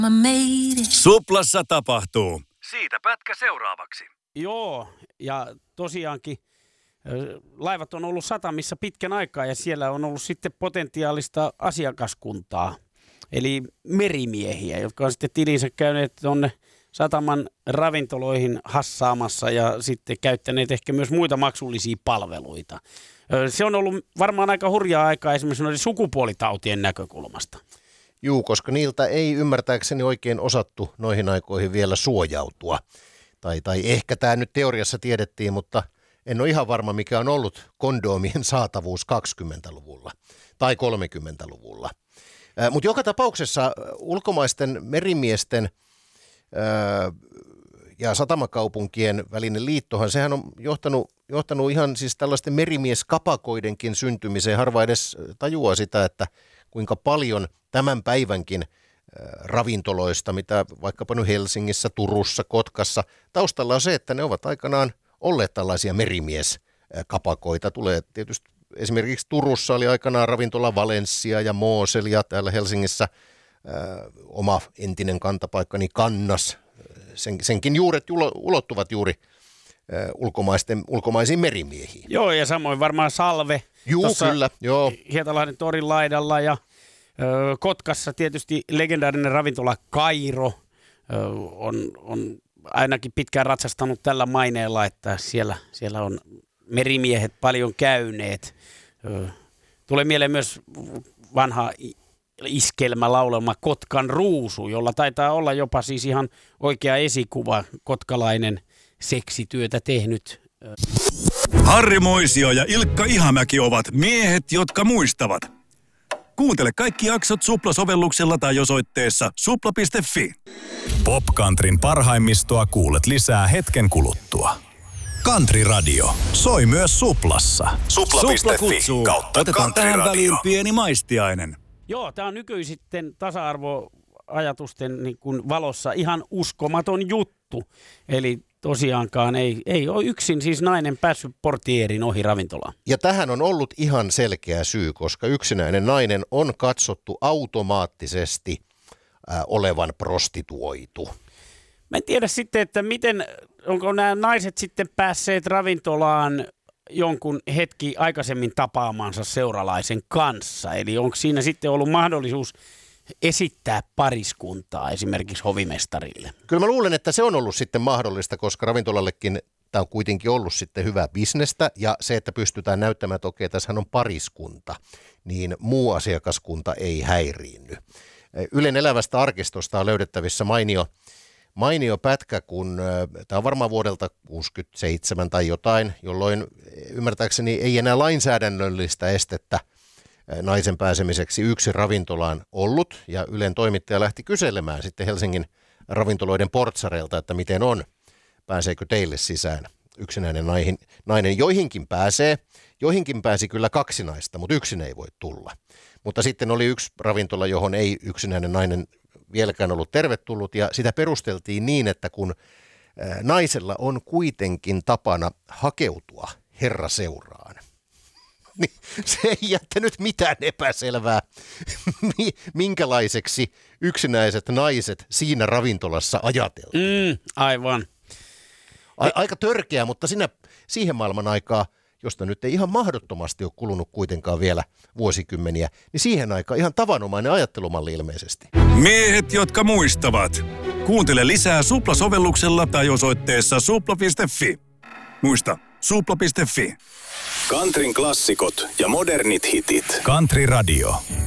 Suplassa tapahtuu. Siitä pätkä seuraavaksi. Joo, ja tosiaankin laivat on ollut satamissa pitkän aikaa ja siellä on ollut sitten potentiaalista asiakaskuntaa. Eli merimiehiä, jotka on sitten tilinsä käyneet tuonne sataman ravintoloihin hassaamassa ja sitten käyttäneet ehkä myös muita maksullisia palveluita. Se on ollut varmaan aika hurjaa aikaa esimerkiksi noiden sukupuolitautien näkökulmasta. Juu, koska niiltä ei ymmärtääkseni oikein osattu noihin aikoihin vielä suojautua. Tai ehkä tämä nyt teoriassa tiedettiin, mutta en ole ihan varma, mikä on ollut kondoomien saatavuus 20-luvulla tai 30-luvulla. Mutta joka tapauksessa ulkomaisten merimiesten ja satamakaupunkien välinen liittohan, sehän on johtanut ihan siis tällaisten merimieskapakoidenkin syntymiseen. Harva edes tajuaa sitä, että kuinka paljon tämän päivänkin ravintoloista, mitä vaikkapa nyt Helsingissä, Turussa, Kotkassa, taustalla on se, että ne ovat aikanaan olleet tällaisia merimieskapakoita. Tulee tietysti esimerkiksi Turussa oli aikanaan ravintola Valencia ja Mosel ja täällä Helsingissä oma entinen kantapaikkani Kannas. Senkin juuret ulottuvat juuri ulkomaisiin merimiehiin. Joo, ja samoin varmaan Salve. Juu, kyllä, joo. Hietalahden torin laidalla ja Kotkassa tietysti legendaarinen ravintola Kairo on ainakin pitkään ratsastanut tällä maineella, että siellä on merimiehet paljon käyneet. Tulee mieleen myös vanha iskelmälaulelma Kotkan ruusu, jolla taitaa olla jopa siis ihan oikea esikuva, kotkalainen seksityötä tehnyt. Harri Moisio ja Ilkka Ihamäki ovat miehet, jotka muistavat. Kuuntele kaikki jaksot Supla-sovelluksella tai osoitteessa supla.fi. Popcountryn parhaimmistoa kuulet lisää hetken kuluttua. Country Radio soi myös Suplassa. Supla kutsuu. Otetaan tähän väliin pieni maistiainen. Joo, tämä on nykyisten tasa-arvoajatusten niin kuin valossa ihan uskomaton juttu. Eli tosiaankaan ei ole yksin siis nainen päässyt portierin ohi ravintolaan. Ja tähän on ollut ihan selkeä syy, koska yksinäinen nainen on katsottu automaattisesti olevan prostituoitu. Mä en tiedä sitten, että onko nämä naiset sitten päässeet ravintolaan jonkun hetki aikaisemmin tapaamansa seuralaisen kanssa. Eli onko siinä sitten ollut mahdollisuus esittää pariskuntaa esimerkiksi hovimestarille? Kyllä mä luulen, että se on ollut sitten mahdollista, koska ravintolallekin tämä on kuitenkin ollut sitten hyvää bisnestä. Ja se, että pystytään näyttämään, että okei, tässähän on pariskunta, niin muu asiakaskunta ei häiriinny. Ylen elävästä arkistosta on löydettävissä mainio pätkä, kun tämä on varmaan vuodelta 1967 tai jotain, jolloin ymmärtääkseni ei enää lainsäädännöllistä estettä naisen pääsemiseksi yksin ravintolaan ollut, ja Ylen toimittaja lähti kyselemään sitten Helsingin ravintoloiden portsareilta, että miten on, pääseekö teille sisään yksinäinen nainen. Joihinkin pääsi kyllä 2 naista, mutta yksin ei voi tulla. Mutta sitten oli yksi ravintola, johon ei yksinäinen nainen vieläkään ollut tervetullut, ja sitä perusteltiin niin, että kun naisella on kuitenkin tapana hakeutua herraseuraan, niin se ei jättänyt mitään epäselvää, minkälaiseksi yksinäiset naiset siinä ravintolassa ajateltiin. Aivan. Aika törkeä, mutta siihen maailman aikaa, josta nyt ei ihan mahdottomasti ole kulunut kuitenkaan vielä vuosikymmeniä, niin siihen aikaan ihan tavanomainen ajattelumalli ilmeisesti. Miehet, jotka muistavat. Kuuntele lisää Supla-sovelluksella tai osoitteessa supla.fi. Muista, supla.fi. Countryn klassikot ja modernit hitit. Country Radio.